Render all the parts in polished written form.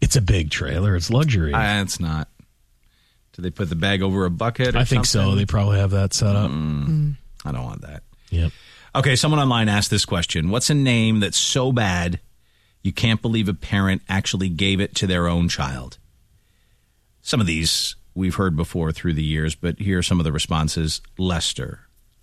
It's a big trailer. It's luxury. It's not. Do they put the bag over a bucket or I think something? so. They probably have that set up. I don't want that. Yep. Okay, someone online asked this question. What's a name that's so bad you can't believe a parent actually gave it to their own child? Some of these we've heard before through the years, but here are some of the responses. Lester.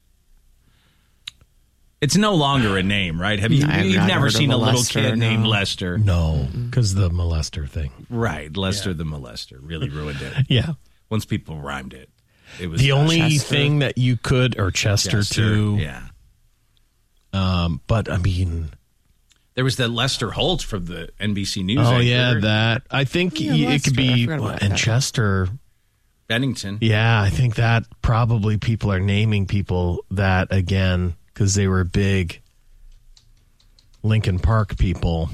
It's no longer a name, right? You've never seen a little kid named Lester. No, because the molester thing. Right, Lester the molester really ruined it. Yeah. Once people rhymed it, it was The only Chester. thing that you could, or Chester too. Yeah. But I mean, There was that Lester Holt from the NBC News. oh anchor. yeah, that I think it could Lester. I be forgot about and that. Chester. Bennington. Yeah, I think that probably people are naming people that again because they were big Lincoln Park people.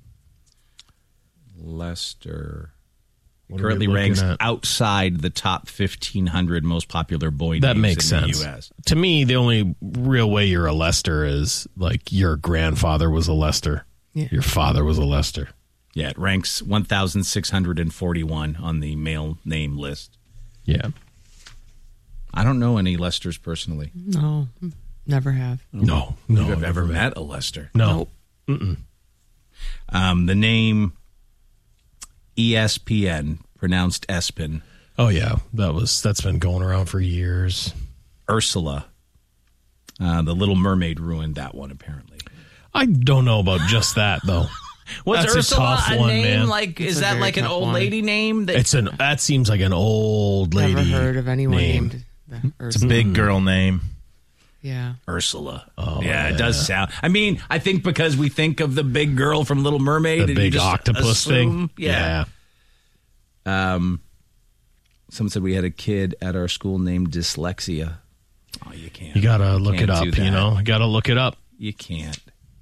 Lester. What are Currently we looking ranks at? outside the top 1,500 most popular boy That names makes in sense. the U.S. To me, the only real way you're a Lester is like your grandfather was a Lester. Yeah. Your father was a Lester. Yeah, it ranks 1,641 on the male name list. Yeah. I don't know any Lesters personally. No, never have. No. I've ever met a Lester. No. Nope. The name ESPN, pronounced Espin. Oh yeah, that's been going around for years. Ursula. The Little Mermaid ruined that one, apparently. I don't know about just that though. Was That's Ursula a tough a one, name man. like? It's Is a that very like an tough old one. lady name? That seems like an old lady. Never heard of anyone name. named that. It's a big girl name. Yeah. Ursula. Oh, yeah, it does sound. I mean, I think because we think of the big girl from Little Mermaid, The and you big just octopus assume- thing. Yeah. Someone said we had a kid at our school named Dyslexia. Oh, you can't. You gotta look can't it up. do that. You know, you gotta look it up. You can't.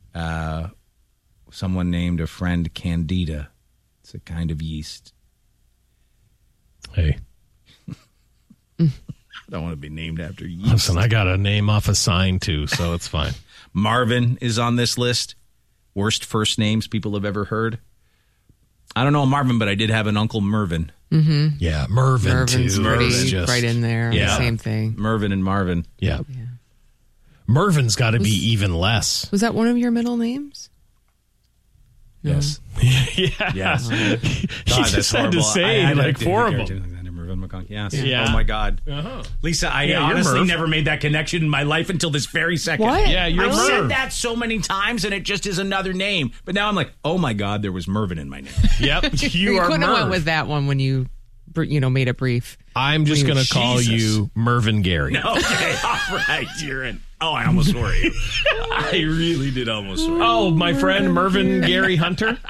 Someone named a friend Candida. It's a kind of yeast. Hey, I don't want to be named after yeast. listen, I got a name off a sign too, so it's fine. Marvin is on this list. Worst first names people have ever heard. I don't know a Marvin, but I did have an Uncle Mervin. Yeah, Mervin Mervin's too. pretty It's just- right in there. Yeah. Same thing. Mervin and Marvin. Yeah. Mervin's got to be even less. Was that one of your middle names? Yes. Yeah. Yes. He just had to say like four of them. Mervin McConaughey. Yes. Yeah. Oh my God. Uh-huh. Lisa, I Yeah, you're honestly Merv. never made that connection in my life until this very second. What? Yeah, you're I've Merv. said that so many times, and it just is another name. But now I'm like, oh my God, there was Mervin in my name. Yep, you are couldn't have went Merv. with that one when you made it brief. I'm just going to call Jesus. you Mervin Gary. Okay, all right, you're in. Oh, I almost swore you. I really did almost swear. Oh, my friend Mervin Gary Hunter.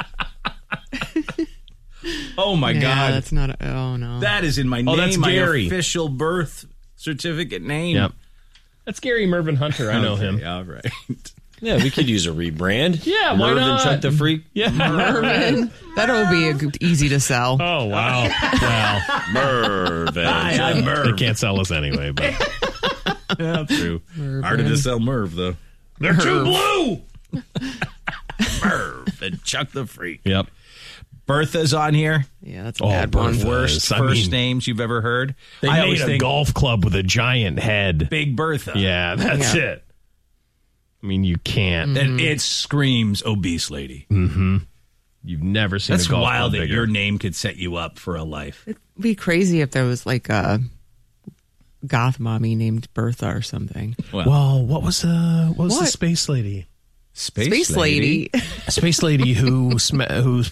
Oh my Yeah, God. that's not. Oh no. That is in my name. Oh, that's Gary. My official birth certificate name. Yep. That's Gary Mervin Hunter. I know him. All right. Yeah, we could use a rebrand. Yeah, why Mervin not? Chuck the Freak. Yeah. Mervin. That'll be easy to sell. Oh, wow. Well, Mervin. Hi, I'm they Merv. can't sell us anyway, but Yeah, true. Harder to sell Merv, though. they're too blue. Merv and Chuck the Freak. Yep. Bertha's on here. Yeah, that's a bad one. Bertha. Worst I first mean, names you've ever heard. They I made always a think golf club with a giant head. Big Bertha. Yeah, that's Yeah. it. I mean, you can't. And it screams obese lady. You've never seen That's a golf wild club that bigger. your name could set you up for a life. It'd be crazy if there was like a goth mommy named Bertha or something. Well, what was the What? space lady? Space lady. A space lady who smacked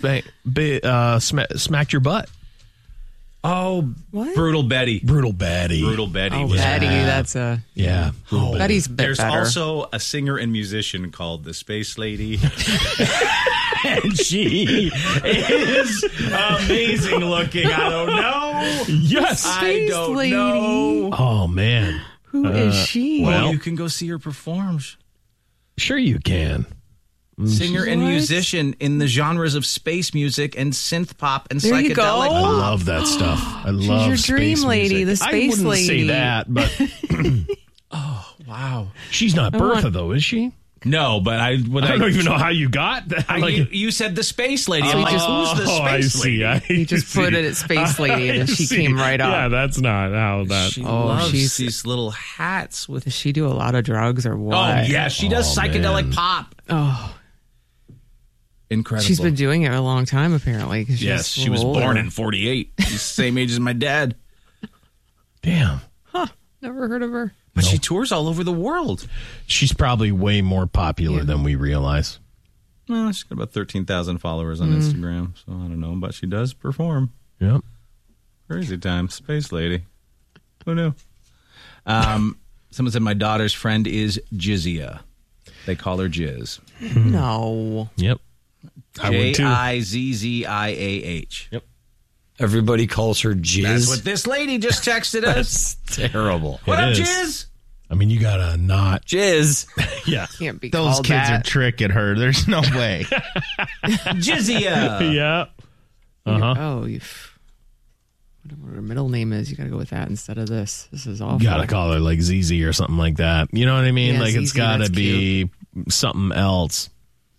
your butt. Oh, What? Brutal Betty. Brutal Betty. Brutal Betty. Oh, was- Betty. That's a. Yeah. Brutal Betty. Betty's a bit There's better. also a singer and musician called the Space Lady. And she is amazing looking. I don't know. Yes. I Space don't Lady. know. Oh man. Who is she? Well, you can go see her perform. Sure you can. Singer and What? musician in the genres of space music and synth pop and There psychedelic you go. I pop. love that stuff. I love your space dream lady, music. the space I wouldn't say lady. that, but Wow. she's not I Bertha want- though, is she? No, but I don't even know how you got that. you said the space lady. So I'm he like, just- who's the space lady? He just put it at Space Lady and then she came right up. Yeah, that's not how that. She Oh, loves she's- these little hats with. Does she do a lot of drugs or what? Oh yeah, she does psychedelic man. pop. Oh, Incredible. she's been doing it a long time apparently. 'Cause she's Yes, a she was little born older. in 48. She's the same age as my dad. Damn. Never heard of her. But she tours all over the world. She's probably way more popular than we realize. Well, she's got about 13,000 followers on Instagram, so I don't know, but she does perform. Yep. Crazy time. Space lady. Who knew? Someone said my daughter's friend is Jizzia. They call her Jizz. No. Yep. I would too. Jizzia. Yep. Everybody calls her Jizz. That's what this lady just texted us. Terrible. What up, is. Jizz? I mean, you gotta not. Jizz. Yeah. Can't be Those called kids that. are tricking her. There's no way. Jizzia. Yeah. Uh-huh. Oh, whatever her middle name is, you got to go with that instead of this. This is awful. You gotta call her like ZZ or something like that. You know what I mean? Yeah, like it's ZZ, gotta that's be something else.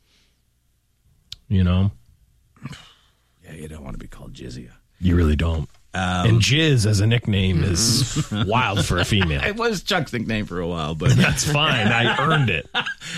You know? Yeah, you don't want to be called Jizzia. You really don't. And Jizz as a nickname is wild for a female. It was Chuck's nickname for a while, but That's fine. I earned it.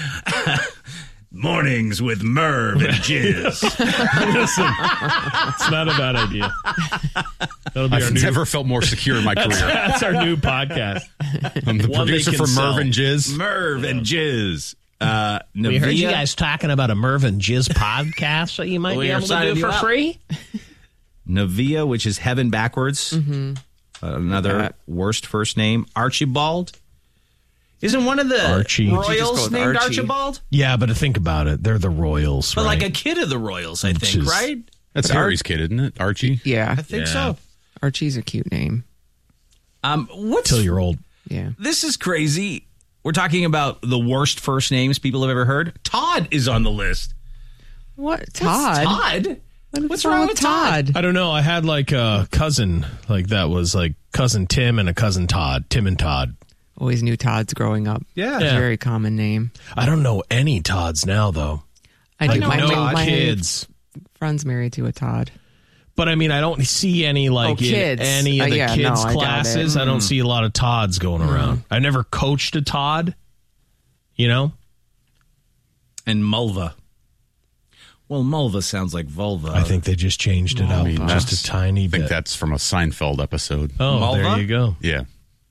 Mornings with Merv and Jizz. Listen, it's not a bad idea. That'll be our I've new. never felt more secure in my career. That's our new podcast. I'm the One producer they can for sell. Merv and Jizz. Merv and Jizz. We heard you Navia- guys talking about a Merv and Jizz podcast that you might We be are able to signing do you for up. free. Navia, which is heaven backwards. Another worst first name. Archibald. Isn't one of the Archie. You just go royals with named Archie. Archibald? Yeah, but think about it. They're the royals, But right? like a kid of the royals, I Which think, is- right? That's Harry's kid, isn't it? Archie? Yeah. I think so. Archie's a cute name. What's Till you're old. Yeah. This is crazy. We're talking about the worst first names people have ever heard. Todd is on the list. What? Todd? Todd? What's wrong with Todd? I don't know. I had like a cousin, like that was like cousin Tim and a cousin Todd. Tim and Todd. Always knew Todd's growing up. Yeah. It's a very common name. I don't know any Todds now, though. I Like do. no kids. friend's married to a Todd. But I mean, I don't see any like in kids. any of the Yeah, kids' no, I doubt classes. it. I don't see a lot of Todds going around. I never coached a Todd. You know, And Mulva. Well, Mulva sounds like vulva. I think they just changed it out mean, just that's- a tiny I think bit. that's from a Seinfeld episode. Oh, Mulva? there you go. Yeah.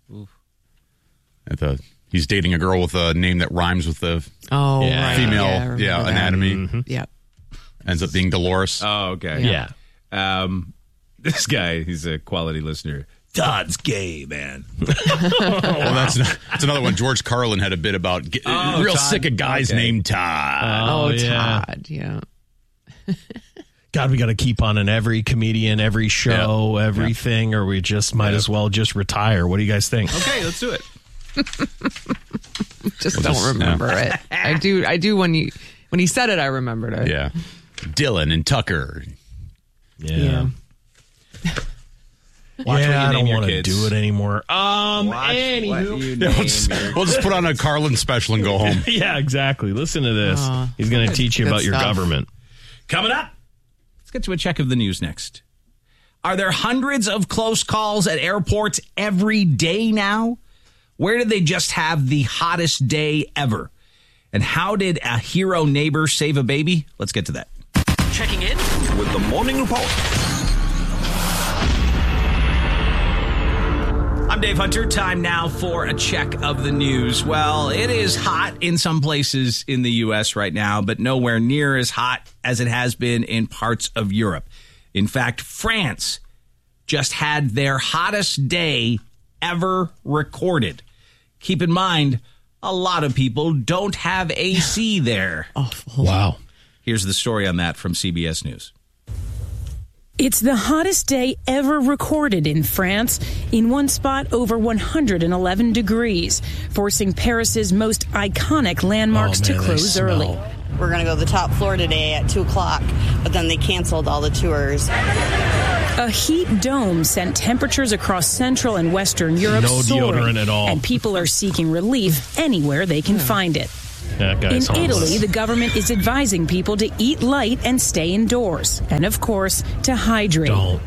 He's dating a girl with a name that rhymes with the Oh, Yeah. right. female I remember that. anatomy. Yep. Ends up being Dolores. Oh, okay. Yeah. This guy, he's a quality listener. Todd's gay, man. Well, that's another one. George Carlin had a bit about real Todd. sick of guys Okay. named Todd. Oh, yeah. Todd. Yeah. God, we got to keep on in every comedian, every show, everything, or we just might as well just retire. What do you guys think? Okay, let's do it. Just don't remember it. I do when he said it, I remembered it. Yeah. Dylan and Tucker. Yeah. Watch what you I name don't your want to kids. do it anymore. Watch what Anywho. you name your We'll just put on a Carlin special and go home. Yeah, exactly. Listen to this. He's going to teach you good about your stuff. government. Coming up, let's get to a check of the news next. Are there hundreds of close calls at airports every day now? Where did they just have the hottest day ever? And how did a hero neighbor save a baby? Let's get to that. Checking in with the Morning Report. I'm Dave Hunter. Time now for a check of the news. Well, it is hot in some places in the U.S. right now, but nowhere near as hot as it has been in parts of Europe. In fact, France just had their hottest day ever recorded. Keep in mind, a lot of people don't have AC there. Wow. Here's the story on that from CBS News. It's the hottest day ever recorded in France. In one spot, over 111 degrees, forcing Paris's most iconic landmarks to close early. We're going to go to the top floor today at 2 o'clock, but then they canceled all the tours. A heat dome sent temperatures across Central and Western Europe No soaring, deodorant at all. and people are seeking relief anywhere they can find it. That guy's In homeless. Italy, the government is advising people to eat light and stay indoors. And, of course, to hydrate. Don't.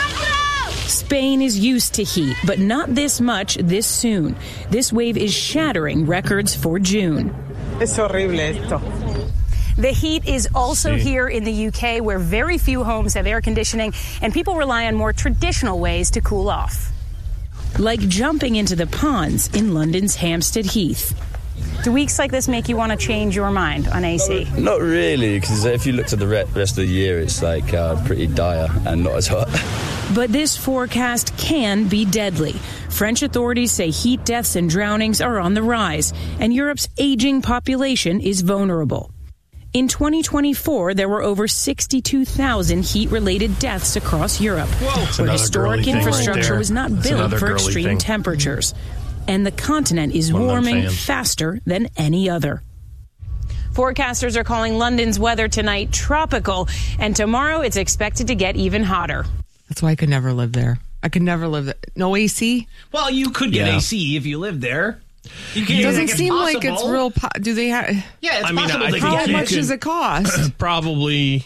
Spain is used to heat, but not this much this soon. This wave is shattering records for June. Es horrible esto. The heat is also here in the UK, where very few homes have air conditioning, and people rely on more traditional ways to cool off. Like jumping into the ponds in London's Hampstead Heath. Do weeks like this make you want to change your mind on AC? Not really, because if you look at the rest of the year, it's like pretty dire and not as hot. But this forecast can be deadly. French authorities say heat deaths and drownings are on the rise, and Europe's aging population is vulnerable. In 2024, there were over 62,000 heat-related deaths across Europe, where historic infrastructure was not built for extreme temperatures. And the continent is warming faster than any other. Forecasters are calling London's weather tonight tropical, and tomorrow it's expected to get even hotter. That's why I could never live there. I could never live there. No AC? Well, you could get AC if you lived there. It doesn't seem like it's real. Do they have? Yeah, it's possible. How much does it cost? Probably,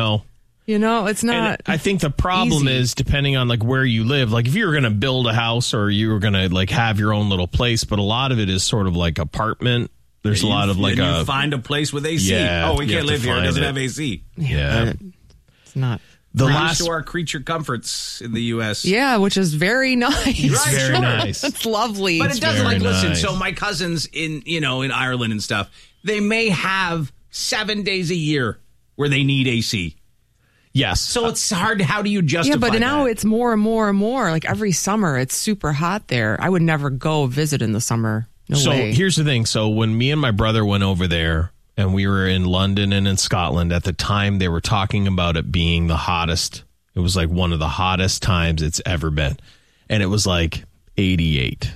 it's not. And I think the problem is depending on like where you live. Like if you were going to build a house or you were going to like have your own little place, but a lot of it is sort of like apartment. There's a lot of like you find a place with AC. Yeah, we can't live here. It doesn't have AC. Yeah. It's not. The last to our creature comforts in the U.S. Yeah, which is very nice. It's very nice. It's lovely. But it doesn't listen. Nice. So my cousins in Ireland and stuff, they may have 7 days a year where they need AC. Yes. So it's hard. How do you justify Yeah, but now that? it's more and more and more. Like every summer, it's super hot there. I would never go visit in the summer. No way. Here's the thing. So when me and my brother went over there, and we were in London and in Scotland, at the time they were talking about it being the hottest. It was like one of the hottest times it's ever been. And it was like 88.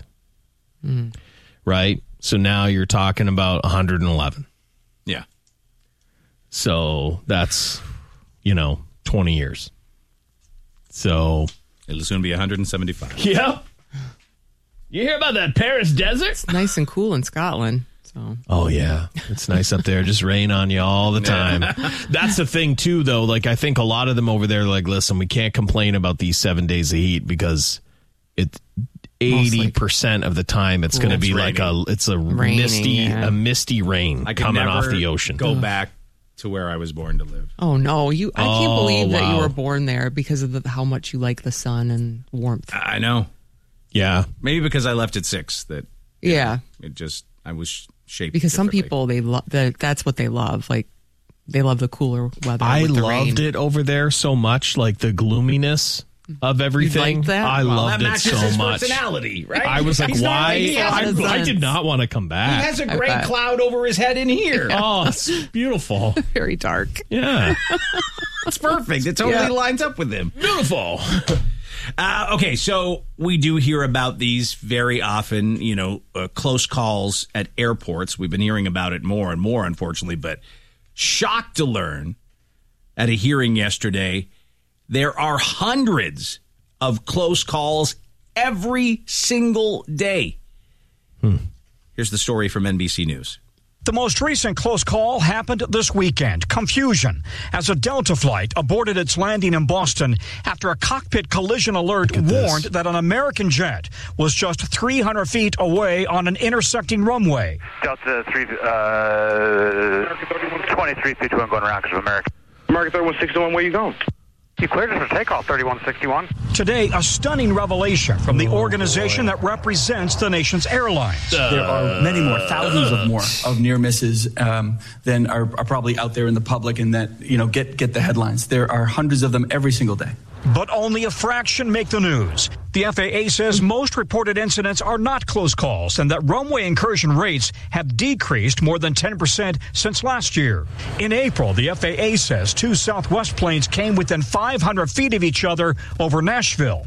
Right? So now you're talking about 111. Yeah. So that's, 20 years. So it'll soon be 175. Yep. You hear about that Paris desert? It's nice and cool in Scotland. So. Oh, yeah. It's nice up there. Just rain on you all the time. That's the thing, too, though. Like, I think a lot of them over there are like, listen, we can't complain about these 7 days of heat because it's 80% of the time it's going to be like a misty rain coming off the ocean. Go back to where I was born to live. Oh, no. I can't believe that you were born there because of how much you like the sun and warmth. I know. Yeah. Maybe because I left at 6 that. I was shaped because some people that's what they love. Like they love the cooler weather. I with the loved rain. it over there so much, like the gloominess of everything. You liked that? I loved it so his much. Personality, right? I was like, why? I did not want to come back. He has a gray cloud over his head in here. Oh, it's beautiful. Very dark. Yeah, it's perfect. It totally lines up with him. Beautiful. Okay, so we do hear about these very often, close calls at airports. We've been hearing about it more and more, unfortunately, but shocked to learn at a hearing yesterday, there are hundreds of close calls every single day. Here's the story from NBC News. The most recent close call happened this weekend. Confusion as a Delta flight aborted its landing in Boston after a cockpit collision alert warned that an American jet was just 300 feet away on an intersecting runway. Delta 2361 going around because of American. American 3161, where you going? You cleared us for takeoff, 3161. Today, a stunning revelation from the organization that represents the nation's airlines. There are many more, thousands of near misses than are probably out there in the public and that, get the headlines. There are hundreds of them every single day. But only a fraction make the news. The FAA says most reported incidents are not close calls and that runway incursion rates have decreased more than 10% since last year. In April, the FAA says 2 Southwest planes came within 500 feet of each other over Nashville.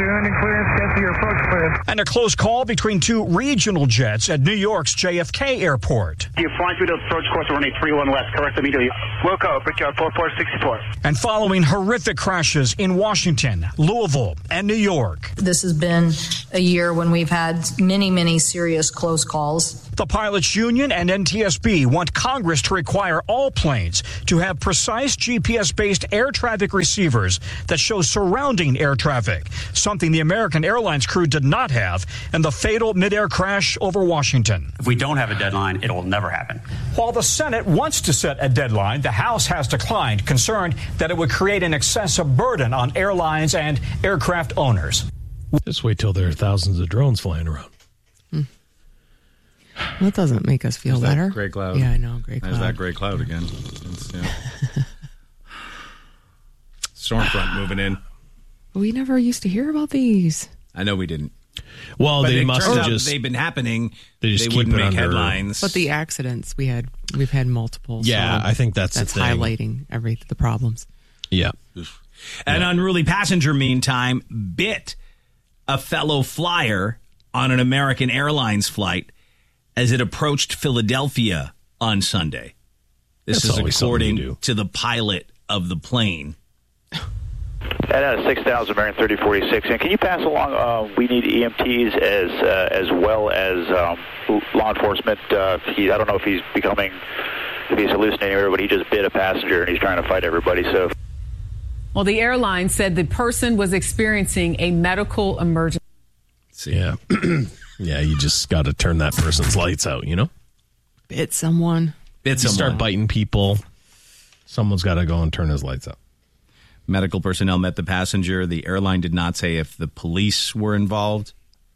And a close call between 2 regional jets at New York's JFK Airport. You're flying through the approach course running 31 left. Correct immediately. Wilco, Brickyard 4464. And following horrific crashes in Washington, Louisville, and New York. This has been a year when we've had many, many serious close calls. the pilots union and NTSB want Congress to require all planes to have precise GPS-based air traffic receivers that show surrounding air traffic, something the American Airlines crew did not have in the fatal mid-air crash over Washington. If we don't have a deadline, it will never happen. While the Senate wants to set a deadline, the House has declined, concerned that it would create an excessive burden on airlines and aircraft owners. Just wait till there are thousands of drones flying around. That doesn't make us feel better. Gray cloud. Yeah, I know. Gray cloud. There's that gray cloud again. Storm front moving in. We never used to hear about these. I know we didn't. Well, But they it must turns have out just. they've been happening. They just keep wouldn't it make under- headlines. But the accidents we've had multiple. Yeah, so I think that's the thing. highlighting the problems. Yeah. An unruly passenger, meantime, bit a fellow flyer on an American Airlines flight as it approached Philadelphia on Sunday. This That's is always something you do. according to the pilot of the plane. At 6,000 American 3046. And can you pass along, we need EMTs as well as law enforcement. I don't know if he's hallucinating, but he just bit a passenger and he's trying to fight everybody. So. Well, the airline said the person was experiencing a medical emergency. Yeah. Yeah, you just got to turn that person's lights out, you know? Bit someone. You start biting people, someone's got to go and turn his lights out. Medical personnel met the passenger. The airline did not say if the police were involved.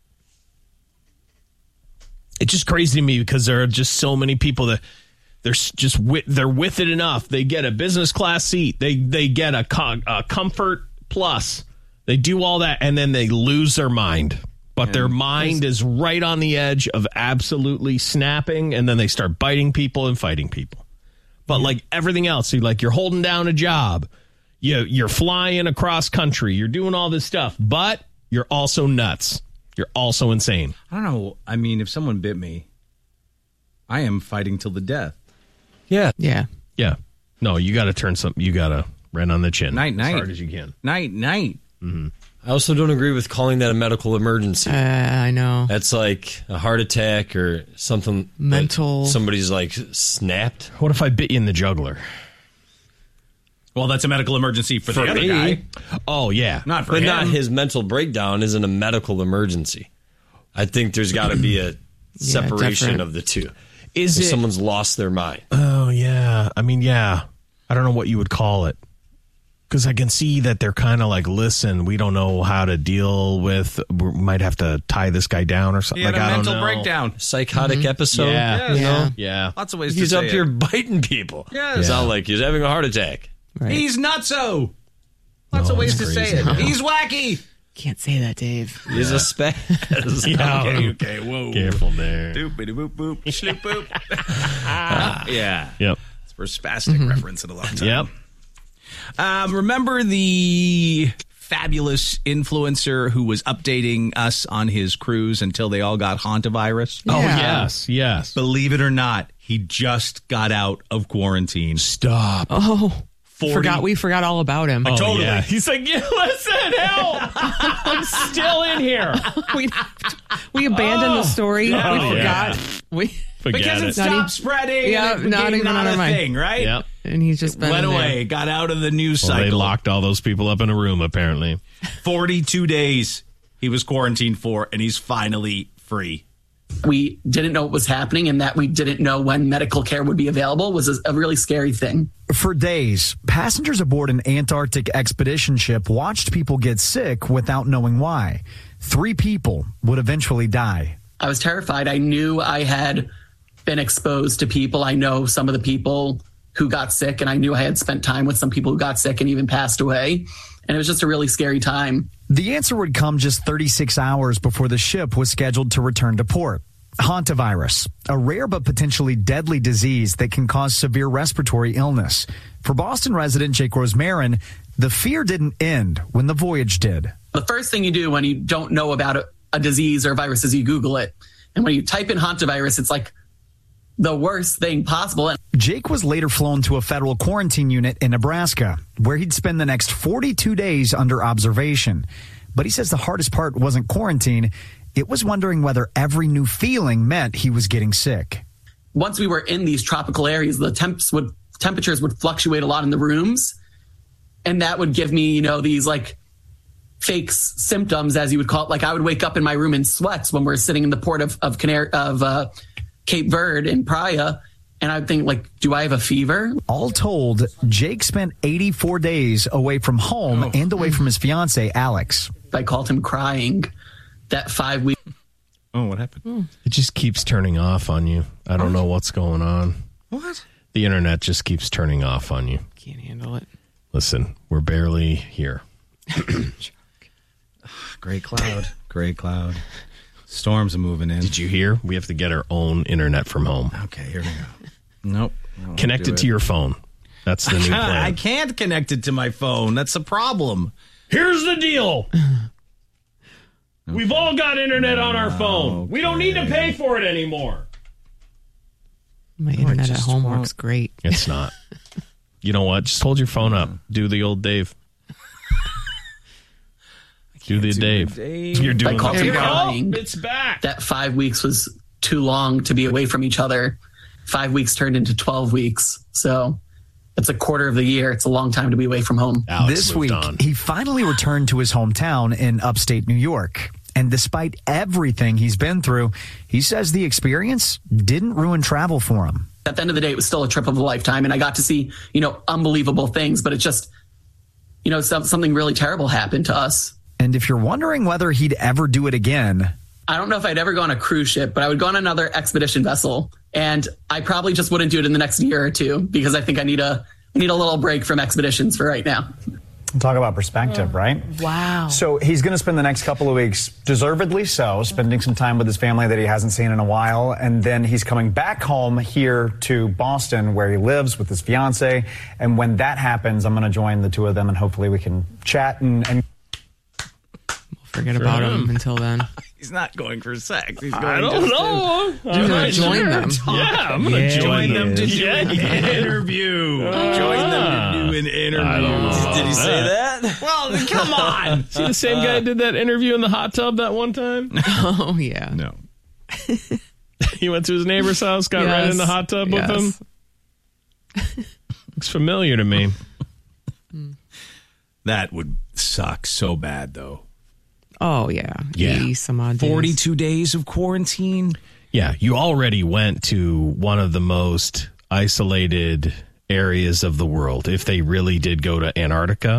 It's just crazy to me because there are just so many people that they're with it enough. They get a business class seat. They get a comfort plus. They do all that and then they lose their mind. But their mind is right on the edge of absolutely snapping, and then they start biting people and fighting people. But like everything else, you're holding down a job. You're flying across country. You're doing all this stuff, but you're also nuts. You're also insane. I don't know. I mean, if someone bit me, I am fighting till the death. Yeah. Yeah. Yeah. No, you got to turn something. You got to right on the chin. Night. As hard as you can. Night. Mm-hmm. I also don't agree with calling that a medical emergency. I know. That's like a heart attack or something. Mental. Somebody's like snapped. What if I bit you in the jugular? Well, that's a medical emergency for the other me. guy. Oh, yeah. Not for But him. not his mental breakdown isn't a medical emergency. I think there's got to be a separation different. of the two. If someone's lost their mind? Oh, yeah. I mean, yeah. I don't know what you would call it. Because I can see that they're kind of like, listen, we don't know how to deal with, we might have to tie this guy down or something. He had Like, a I don't mental know. breakdown. Psychotic episode? Yeah. You know? Yeah. Lots of ways He's to up say here it. biting people. Yes. It's not like he's having a heart attack. Right. He's nutso. Lots of ways to say it. He's wacky. Can't say that, Dave. He's a spaz. Okay, whoa. Careful there. Doopity boop boop. Shloop boop. Yeah. Yep. It's for spastic reference in a long time. Yep. Remember the fabulous influencer who was updating us on his cruise until they all got hantavirus? Oh, Yeah. yes. Believe it or not, he just got out of quarantine. Stop. Oh, 40 we forgot all about him. Oh, Totally. yeah. He's like, yeah, listen, help. I'm still in here. we abandoned the story. Oh, we yeah. forgot. We Forget because it it. stopped spreading. Yeah, and it not became even on not our a mind. thing, right? Yep. and he's just been Went in there. away, got out of the news Well, cycle. they locked all those people up in a room, apparently. 42 days he was quarantined for, and he's finally free. We didn't know what was happening, and that we didn't know when medical care would be available was a really scary thing. For days, passengers aboard an Antarctic expedition ship watched people get sick without knowing why. 3 people would eventually die. I was terrified. I knew I had been exposed to people. I know some of the people who got sick, and I knew I had spent time with some people who got sick and even passed away. And it was just a really scary time. The answer would come just 36 hours before the ship was scheduled to return to port. Hantavirus, a rare but potentially deadly disease that can cause severe respiratory illness. For Boston resident Jake Rosemarin, the fear didn't end when the voyage did. The first thing you do when you don't know about a disease or a virus is you Google it. And when you type in hantavirus, it's like the worst thing possible. Jake was later flown to a federal quarantine unit in Nebraska, where he'd spend the next 42 days under observation. But he says the hardest part wasn't quarantine. it was wondering whether every new feeling meant he was getting sick. Once we were in these tropical areas, the temperatures would fluctuate a lot in the rooms. And that would give me, these like fake symptoms, as you would call it. Like I would wake up in my room in sweats when we're sitting in the port of Cape Verde in Praia. And I'd think, like, do I have a fever? All told, Jake spent 84 days away from home and away from his fiancée, Alex. I called him crying that 5 weeks. Oh, what happened? It just keeps turning off on you. I don't know what's going on. What? The internet just keeps turning off on you. Can't handle it. Listen, we're barely here. Gray cloud. Storms are moving in. Did you hear? We have to get our own internet from home. Okay, here we go. Nope. Connect it to your phone. That's the new plan. I can't connect it to my phone. That's the problem. Here's the deal. We've all got internet on our phone. We don't need to pay for it anymore. My internet at home works great. It's not. You know what? Just hold your phone up. Do the old Dave. Do the Dave. You're doing crying. It's back. That 5 weeks was too long to be away from each other. 5 weeks turned into 12 weeks. So it's a quarter of the year. It's a long time to be away from home. This week, he finally returned to his hometown in upstate New York. And despite everything he's been through, he says the experience didn't ruin travel for him. At the end of the day, it was still a trip of a lifetime. And I got to see, unbelievable things. But it just, something really terrible happened to us. And if you're wondering whether he'd ever do it again, I don't know if I'd ever go on a cruise ship, but I would go on another expedition vessel. And I probably just wouldn't do it in the next year or two because I think I need a little break from expeditions for right now. Talk about perspective, right? Wow. So he's going to spend the next couple of weeks, deservedly so, spending some time with his family that he hasn't seen in a while. And then he's coming back home here to Boston where he lives with his fiance. And when that happens, I'm going to join the two of them and hopefully we can chat and forget about him until then. He's not going for sex. He's going I don't know. I'm going to join them. Yeah, I'm going to join them to do an interview. Join them to do an interview. Did he say that? Well, come on. See the same guy who did that interview in the hot tub that one time? Oh, yeah. No. He went to his neighbor's house, got right in the hot tub with him. Looks familiar to me. That would suck so bad, though. Oh, yeah. Some odd days. 42 days of quarantine. Yeah, you already went to one of the most isolated areas of the world. If they really did go to Antarctica,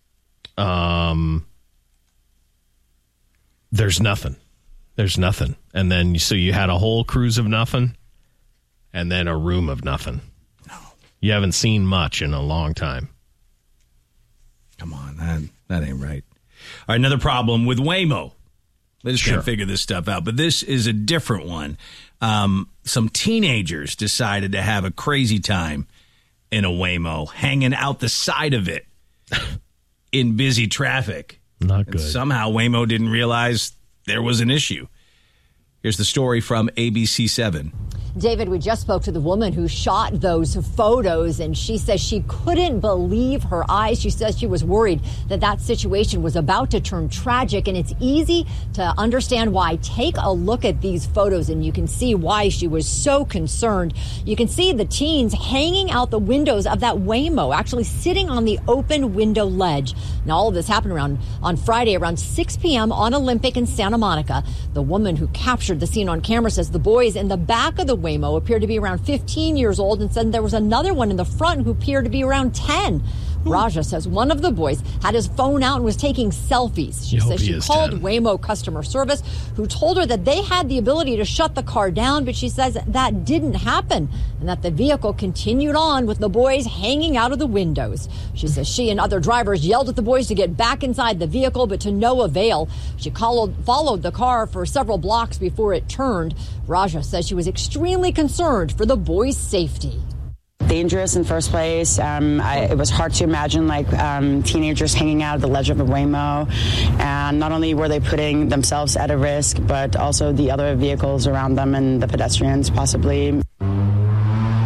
there's nothing. There's nothing. And then, so you had a whole cruise of nothing and then a room of nothing. No. You haven't seen much in a long time. Come on, that ain't right. All right, another problem with Waymo. They just can't figure this stuff out. But this is a different one. Some teenagers decided to have a crazy time in a Waymo, hanging out the side of it in busy traffic. Not good. And somehow Waymo didn't realize there was an issue. Here's the story from ABC 7. David, we just spoke to the woman who shot those photos, and she says she couldn't believe her eyes. She says she was worried that situation was about to turn tragic, and it's easy to understand why. Take a look at these photos, and you can see why she was so concerned. You can see the teens hanging out the windows of that Waymo, actually sitting on the open window ledge. Now, all of this happened on Friday around 6 p.m. on Olympic in Santa Monica. The woman who captured the scene on camera says the boys in the back of the Waymo appeared to be around 15 years old and said there was another one in the front who appeared to be around 10. Raja says one of the boys had his phone out and was taking selfies. She says she called 10. Waymo customer service, who told her that they had the ability to shut the car down, but she says that didn't happen and that the vehicle continued on with the boys hanging out of the windows. She says she and other drivers yelled at the boys to get back inside the vehicle, but to no avail. She followed the car for several blocks before it turned. Raja says she was extremely concerned for the boys' safety. Dangerous in first place. It was hard to imagine teenagers hanging out at the ledge of a Waymo, and not only were they putting themselves at a risk, but also the other vehicles around them and the pedestrians possibly.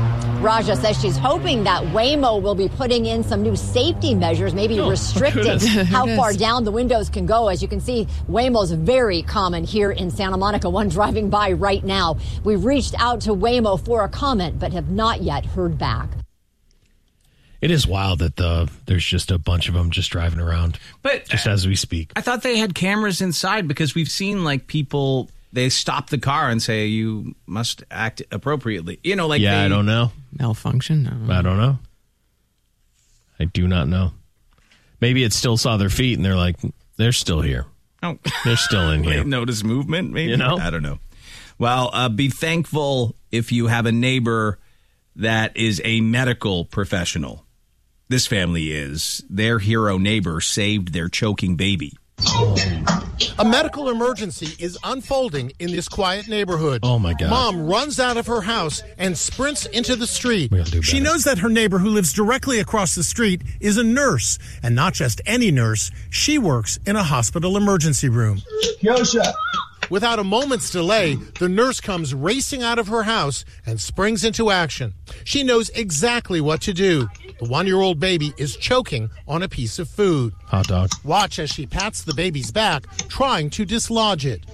Raja says she's hoping that Waymo will be putting in some new safety measures, maybe restricting how far down the windows can go. As you can see, Waymo's very common here in Santa Monica, one driving by right now. We've reached out to Waymo for a comment, but have not yet heard back. It is wild that there's just a bunch of them just driving around, but just as we speak. I thought they had cameras inside because we've seen like people, they stop the car and say you must act appropriately. You know, like I don't know. Malfunction? I don't know. I do not know. Maybe it still saw their feet and they're like, they're still here. Oh, they're still in here. Notice movement, maybe. You know? I don't know. Well, be thankful if you have a neighbor that is a medical professional. This family is. Their hero neighbor saved their choking baby. A medical emergency is unfolding in this quiet neighborhood. Oh, my God. Mom runs out of her house and sprints into the street. She knows that her neighbor who lives directly across the street is a nurse, and not just any nurse. She works in a hospital emergency room. Yosha. Without a moment's delay, the nurse comes racing out of her house and springs into action. She knows exactly what to do. The 1-year-old baby is choking on a piece of food. Hot dog. Watch as she pats the baby's back, trying to dislodge it.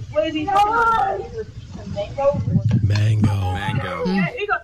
Mango.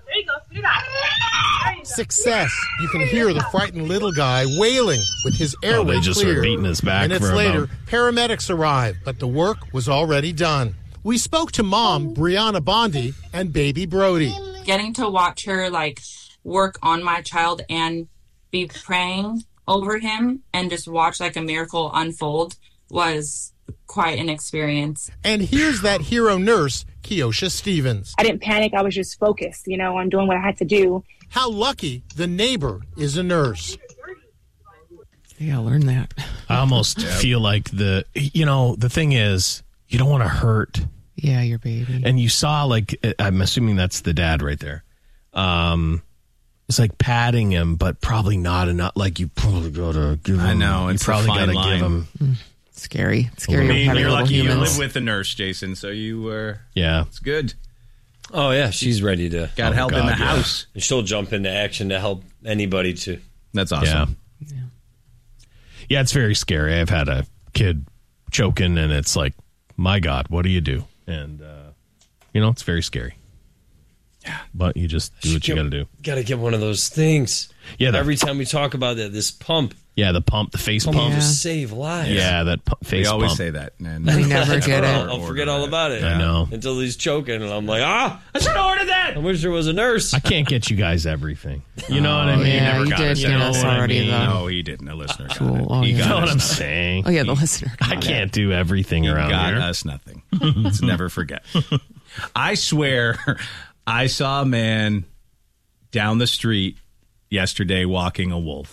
Success. You can hear the frightened little guy wailing with his airway they just clear. are beating his back. Minutes later, paramedics arrived, but the work was already done. We spoke to mom, Brianna Bondi, and baby Brody. Getting to watch her work on my child and be praying over him and just watch a miracle unfold was quite an experience. And here's that hero nurse, Keosha Stevens. I didn't panic. I was just focused, on doing what I had to do. How lucky the neighbor is a nurse. Yeah, learn that. I almost feel like the thing is, you don't want to hurt. Yeah, your baby. And you saw, I'm assuming that's the dad right there. It's like patting him, but probably not enough. You probably got to give him. I know. You probably got to give him. Scary. Scary. You're lucky you live with a nurse, Jason, so you were. Yeah. It's good. Oh, yeah. She's ready to. Got help in the house. And she'll jump into action to help anybody, too. That's awesome. Yeah, it's very scary. I've had a kid choking, and it's like, my God, what do you do? And, it's very scary. Yeah. But you just do what you got to do. Got to get one of those things. Yeah. Every time we talk about that, this pump. Yeah, the pump, the face pump. To save lives. Yeah, that face pump. We always say that. And we never get it. I'll forget all about it. I know. Until he's choking, and I'm like, I should have ordered that. I wish there was a nurse. I can't get you guys everything. You know what I mean? Yeah, you did get us already, though. No, he didn't. A listener got cool. it. Oh, You know what I'm saying? Oh, yeah, the listener got I can't do everything around got here. us nothing. Let's never forget. I swear, I saw a man down the street yesterday walking a wolf.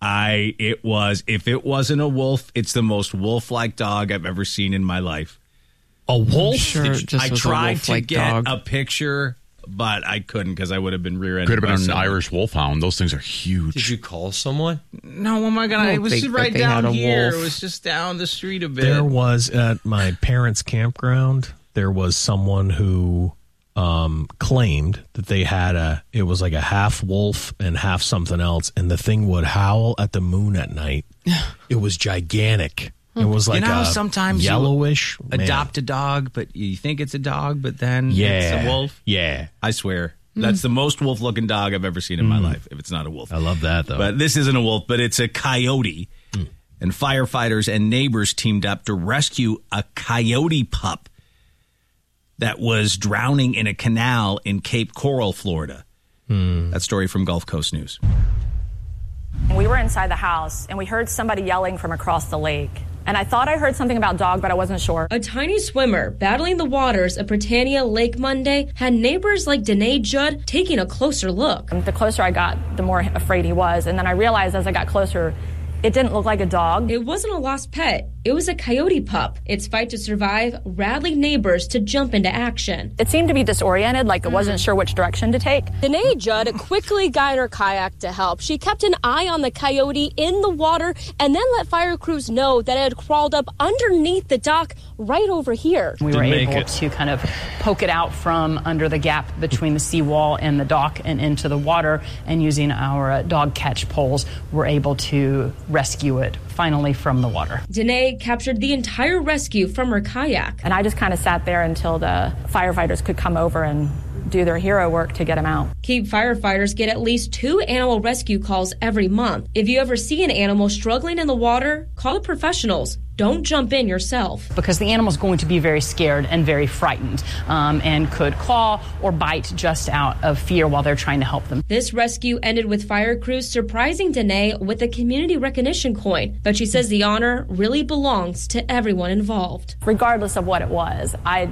If it wasn't a wolf, it's the most wolf-like dog I've ever seen in my life. A wolf? Sure, I tried to get a picture, but I couldn't because I would have been rear-ended. Could have been an Irish wolfhound. Those things are huge. Did you call someone? No, oh my God. It was right down here. It was just down the street a bit. There was, at my parents' campground, there was someone who claimed that they had it was like a half wolf and half something else, and the thing would howl at the moon at night. It was gigantic. It was like sometimes yellowish. You adopt a dog, but you think it's a dog, but then it's a wolf. Yeah. I swear. That's the most wolf-looking dog I've ever seen in my life, if it's not a wolf. I love that, though. But this isn't a wolf, but it's a coyote. And firefighters and neighbors teamed up to rescue a coyote pup that was drowning in a canal in Cape Coral, Florida. That story from Gulf Coast News. We were inside the house, and we heard somebody yelling from across the lake. And I thought I heard something about dog, but I wasn't sure. A tiny swimmer battling the waters of Britannia Lake Monday had neighbors like Danae Judd taking a closer look. The closer I got, the more afraid he was. And then I realized as I got closer, it didn't look like a dog. It wasn't a lost pet. It was a coyote pup. Its fight to survive rallied neighbors to jump into action. It seemed to be disoriented, like it wasn't sure which direction to take. Danae Judd quickly guided her kayak to help. She kept an eye on the coyote in the water and then let fire crews know that it had crawled up underneath the dock right over here. We were able to kind of poke it out from under the gap between the seawall and the dock and into the water, and using our dog catch poles, we're able to rescue it finally from the water. Danae captured the entire rescue from her kayak. And I just kind of sat there until the firefighters could come over and do their hero work to get him out. Cape firefighters get at least 2 animal rescue calls every month. If you ever see an animal struggling in the water, call the professionals. Don't jump in yourself. Because the animal's going to be very scared and very frightened, and could claw or bite just out of fear while they're trying to help them. This rescue ended with fire crews surprising Danae with a community recognition coin, but she says the honor really belongs to everyone involved. Regardless of what it was, I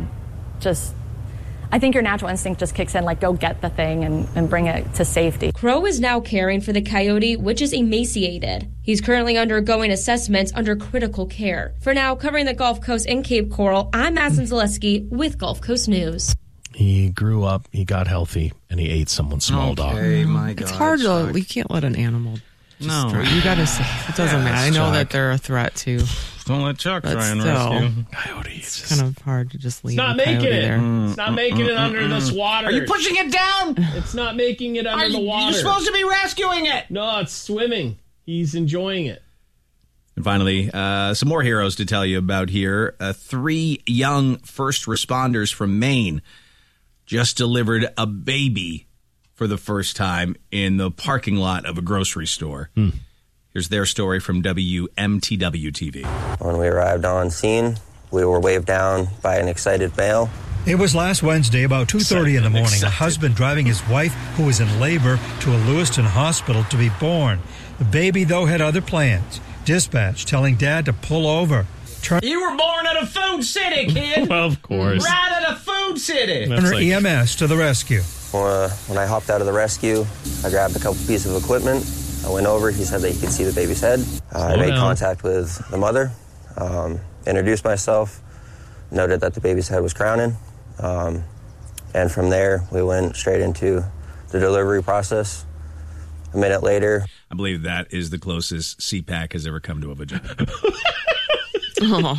think your natural instinct just kicks in, like, go get the thing and bring it to safety. Crow is now caring for the coyote, which is emaciated. He's currently undergoing assessments under critical care. For now, covering the Gulf Coast and Cape Coral, I'm Madison Zaleski with Gulf Coast News. He grew up, he got healthy, and he ate someone's small dog. My God. It's hard to, we can't let an animal destroy. You gotta say, it doesn't matter. I know that they're a threat too. Don't let Chuck But try and still, rescue. Coyotes. It's kind of hard to just leave It's not a making coyote it. there. It's not making it under this water. Are you pushing it down? It's not making it under the water. You're supposed to be rescuing it. No, it's swimming. He's enjoying it. And finally, some more heroes to tell you about here. 3 young first responders from Maine just delivered a baby for the first time in the parking lot of a grocery store. Here's their story from WMTW TV. When we arrived on scene, we were waved down by an excited male. It was last Wednesday about 2:30 in the morning. A husband driving his wife, who was in labor, to a Lewiston hospital to be born. The baby, though, had other plans. Dispatch telling Dad to pull over. You were born at a food city, kid. Well, of course. Right at a food city. Turner EMS to the rescue. When I hopped out of the rescue, I grabbed a couple pieces of equipment. I went over. He said that he could see the baby's head. I made contact with the mother, introduced myself, noted that the baby's head was crowning, and from there we went straight into the delivery process. A minute later, I believe that is the closest CPAC has ever come to a vagina. Oh,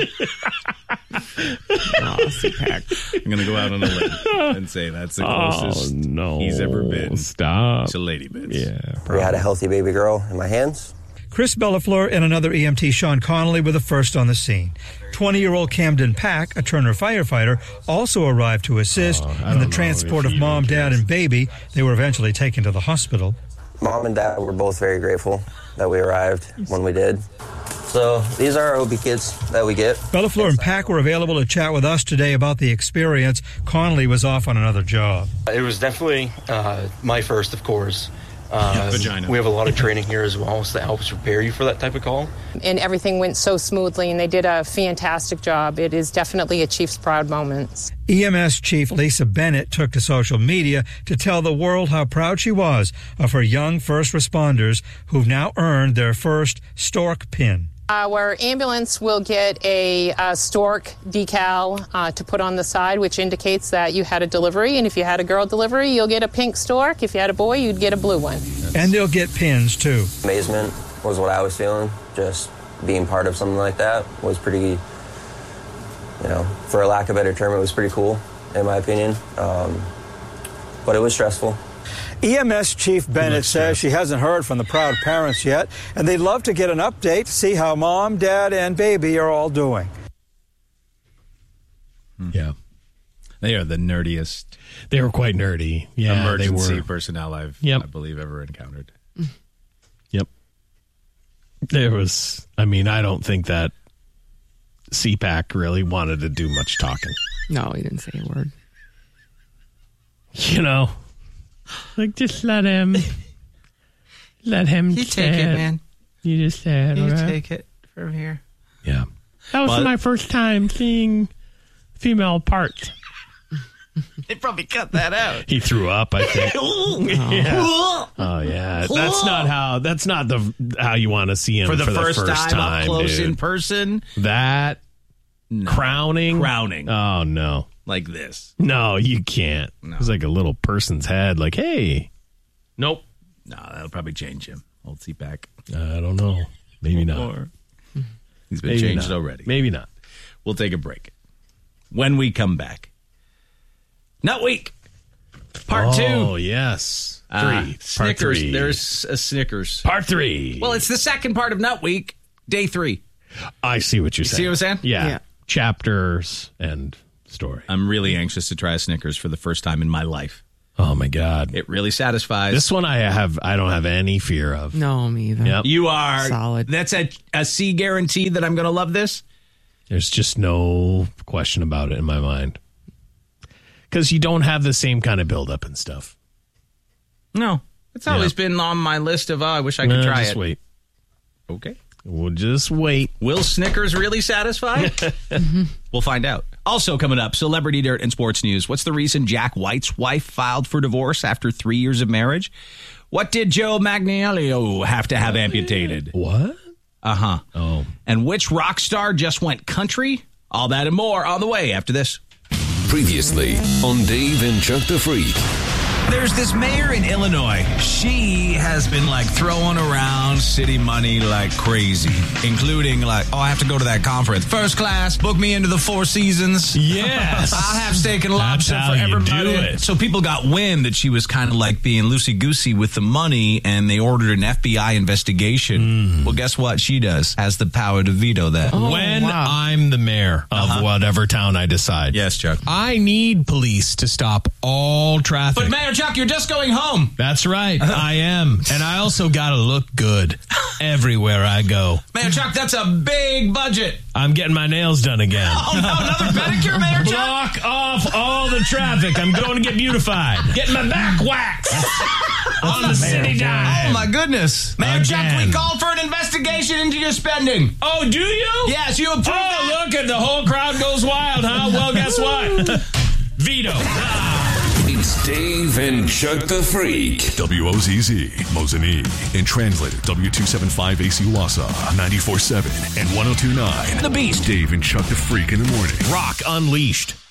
CPAC. I'm going to go out on a limb and say that's the closest he's ever been. Stop. To lady bits. Yeah. we had a healthy baby girl in my hands. Chris Bellafleur and another EMT, Sean Connolly, were the first on the scene. 20-year-old Camden Pack, a Turner firefighter, also arrived to assist in the transport of mom, dad, and baby. They were eventually taken to the hospital. Mom and Dad were both very grateful that we arrived when we did. So these are our OB kits that we get. Bellafleur and Pack were available to chat with us today about the experience. Connolly was off on another job. It was definitely my first, of course. Vagina. We have a lot of training here as well, so that helps prepare you for that type of call. And everything went so smoothly, and they did a fantastic job. It is definitely a Chief's proud moment. EMS Chief Lisa Bennett took to social media to tell the world how proud she was of her young first responders who've now earned their first Stork pin. Our ambulance will get a stork decal to put on the side, which indicates that you had a delivery. And if you had a girl delivery, you'll get a pink stork. If you had a boy, you'd get a blue one. And they'll get pins, too. Amazement was what I was feeling. Just being part of something like that was pretty, for a lack of a better term, it was pretty cool, in my opinion. But it was stressful. EMS Chief Bennett says she hasn't heard from the proud parents yet, and they'd love to get an update to see how mom, dad, and baby are all doing. Yeah. They are the nerdiest. They were quite nerdy. Yeah, emergency they were. personnel I believe ever encountered. Yep. There was, I don't think that CPAC really wanted to do much talking. No, he didn't say a word. Like, just let him You take it, man. You just said, You take it from here. Yeah. That was my first time seeing female parts. They probably cut that out. He threw up, I think. Yeah. Oh yeah, that's not how you want to see him for the first time up close dude. in person. That crowning. Oh no, like this. No, you can't. No. It's like a little person's head. Like, hey, nope. No, that'll probably change him. Old seat back. I don't know. Maybe not. He's been changed already. Maybe not. We'll take a break. When we come back, Nut Week, Part 2. Oh, yes. Snickers. There's a Snickers. Part 3. Well, it's the second part of Nut Week, day 3. I see what you're saying. See what I'm saying? Yeah. Chapters and story. I'm really anxious to try a Snickers for the first time in my life. Oh, my God. It really satisfies. This one I don't have any fear of. No, me either. Yep. You are. Solid. That's a C guarantee that I'm going to love this? There's just no question about it in my mind. Because you don't have the same kind of buildup and stuff. No. It's always been on my list of, I wish I could try just it. Wait. Okay. We'll just wait. Will Snickers really satisfy? We'll find out. Also coming up, celebrity dirt and sports news. What's the reason Jack White's wife filed for divorce after 3 years of marriage? What did Joe Manganiello have to have amputated? What? Uh-huh. Oh. And which rock star just went country? All that and more on the way after this. Previously on Dave and Chuck the Freak. There's this mayor in Illinois. She has been throwing around city money like crazy, including I have to go to that conference. First class, book me into the Four Seasons. Yes. I'll have steak and lobster That's how for you everybody. do it. So people got wind that she was kind of being loosey-goosey with the money, and they ordered an FBI investigation. Well, guess what she does? Has the power to veto that. When I'm the mayor of whatever town I decide. Yes, Chuck. I need police to stop all traffic. But Mayor Chuck, you're just going home. That's right. I am. And I also got to look good everywhere I go. Mayor Chuck, that's a big budget. I'm getting my nails done again. Oh, no, another pedicure, Mayor Chuck? Block off all the traffic. I'm going to get beautified. Getting my back waxed on the city dime. Oh, my goodness. Mayor Chuck, we called for an investigation into your spending. Oh, do you? Yes, you approved that. Look at the whole crowd goes wild, huh? Well, guess what? Veto. It's Dave and Chuck the Freak. WOZZ, Mosinee. And translated W275 AC Wausau, 94.7 and 102.9. The Beast. Dave and Chuck the Freak in the morning. Rock Unleashed.